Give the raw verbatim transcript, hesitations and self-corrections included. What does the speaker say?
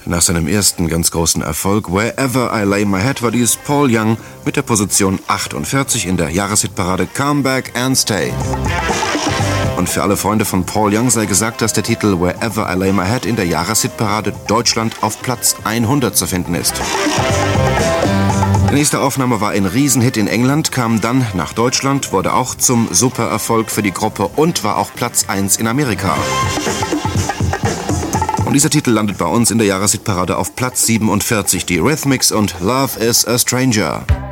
Nach seinem ersten ganz großen Erfolg Wherever I Lay My Head war dies Paul Young mit der Position achtundvierzig in der Jahreshitparade Come Back and Stay. Und für alle Freunde von Paul Young sei gesagt, dass der Titel Wherever I Lay My Head in der Jahreshitparade Deutschland auf Platz hundert zu finden ist. Die nächste Aufnahme war ein Riesenhit in England, kam dann nach Deutschland, wurde auch zum Supererfolg für die Gruppe und war auch Platz eins in Amerika. Und dieser Titel landet bei uns in der Jahreshitparade auf Platz siebenundvierzig, die Rhythmics und Love is a Stranger.